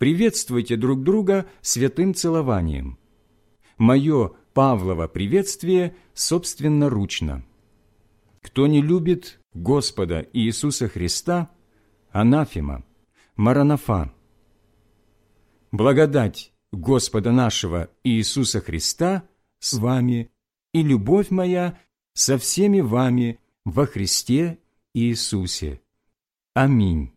Приветствуйте друг друга святым целованием. Мое Павлово приветствие собственноручно. Кто не любит Господа Иисуса Христа, анафема, маранафа. Благодать Господа нашего Иисуса Христа с вами и любовь моя со всеми вами во Христе Иисусе. Аминь.